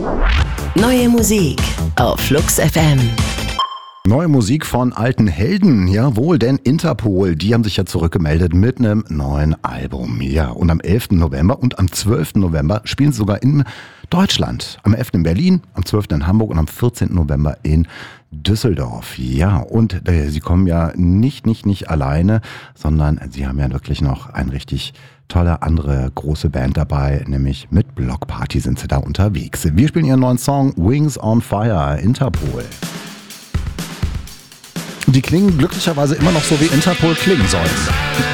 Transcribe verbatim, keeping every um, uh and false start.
Neue Musik auf Flux F M. Neue Musik von alten Helden, jawohl, denn Interpol, die haben sich ja zurückgemeldet mit einem neuen Album. Ja, und am elften November und am zwölften November spielen sie sogar in Deutschland. Am elften in Berlin, am zwölften in Hamburg und am vierzehnten November in Düsseldorf. Ja, und äh, sie kommen ja nicht, nicht, nicht alleine, sondern sie haben ja wirklich noch ein richtig tolle andere große Band dabei, nämlich mit Block Party sind sie da unterwegs. Wir spielen ihren neuen Song Wings on Fire, Interpol. Die klingen glücklicherweise immer noch so, wie Interpol klingen sollen.